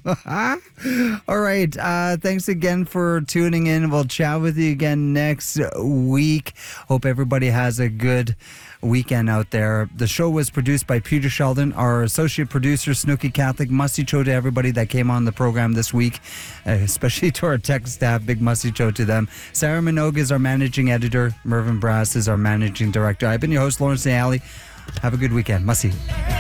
All right. Thanks again for tuning in. We'll chat with you again next week. Hope everybody has a good weekend out there. The show was produced by Peter Sheldon, our associate producer, Snooky Catholic. Musty cho to everybody that came on the program this week, especially to our tech staff. Big musty cho to them. Sarah Minogue is our managing editor. Mervyn Brass is our managing director. I've been your host, Lawrence Nayali. Have a good weekend. Musty.